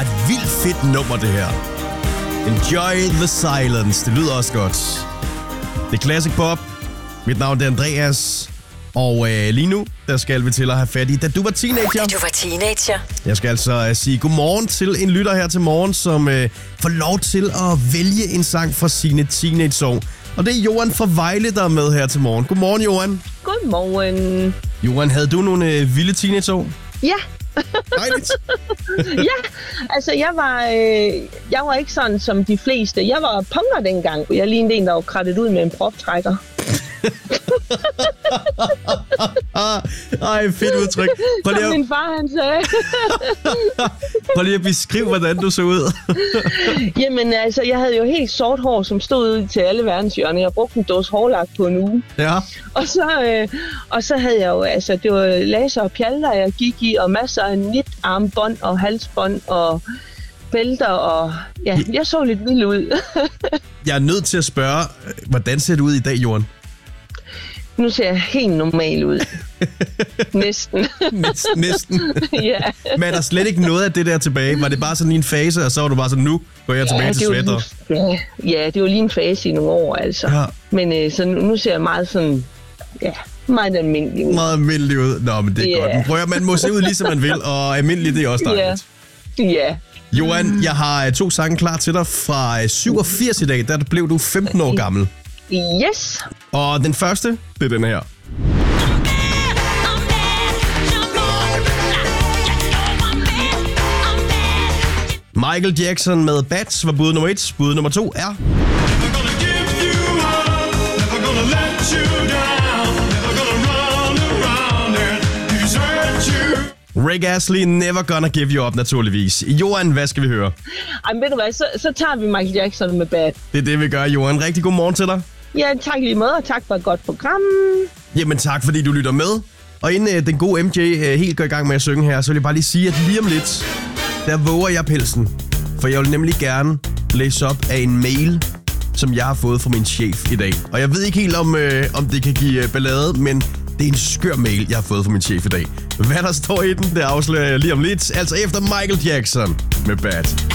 bare et vildt fedt nummer, det her. Enjoy the silence. Det lyder også godt. Det er Classic Pop. Mit navn er Andreas. Og lige nu, der skal vi til at have fat i, da du var teenager. Jeg skal altså sige godmorgen til en lytter her til morgen, som får lov til at vælge en sang fra sine teenageår. Og det er Johan fra Vejle, der er med her til morgen. Godmorgen, Johan. Godmorgen. Johan, havde du nogle vilde teenageår? Ja. Dejligt. Ja, altså jeg var ikke sådan som de fleste. Jeg var punker dengang. Jeg lignede en, der var krattet ud med en proptrækker. Ej, fedt udtryk. Som min far, han sagde. Prøv lige at beskrive, hvordan du så ud. Jamen altså, jeg havde jo helt sort hår, som stod ud til alle verdenshjørner. Jeg brugte en dåse hårlak på en uge. Ja. Og så havde jeg jo, altså, det var laser og pjalter, jeg gik i, og masser af armbånd og halsbånd og bælter, og ja, jeg så lidt vild ud. Jeg er nødt til at spørge, hvordan ser du ud i dag, Johan? Nu ser jeg helt normal ud. Næsten. Næsten? Ja. Men er der slet ikke noget af det der tilbage? Var det bare sådan en fase, og så var du bare sådan, nu går jeg tilbage til sweater? Ja, det var lige en fase i nogle år, altså. Ja. Men så nu ser jeg meget sådan, ja, meget almindelig ud. Meget almindelig ud. Nå, men det er godt. Men prøv at, man må se ud, ligesom man vil, og almindelig, det er også dejligt. Ja. Johan, jeg har 2 sange klar til dig fra 87 i dag. Der blev du 15 år gammel. Yes. Og den første, det er den her. Michael Jackson med Bats var bud nummer 1. Bud nummer 2 er... Rick Astley, Never Gonna Give You Up, naturligvis. Johan, hvad skal vi høre? Ej, ved du hvad, så tager vi Michael Jackson med Bad. Det er det, vi gør, Johan. Rigtig god morgen til dig. Ja, tak lige måde, og tak for et godt program. Jamen tak, fordi du lytter med. Og inden den gode MJ helt går i gang med at synge her, så vil jeg bare lige sige, at lige om lidt, der våger jeg pelsen. For jeg vil nemlig gerne læse op af en mail, som jeg har fået fra min chef i dag. Og jeg ved ikke helt, om det kan give ballade, men det er en skør mail, jeg har fået fra min chef i dag. Hvad der står i den, det afslører jeg lige om lidt. Altså efter Michael Jackson med Bad.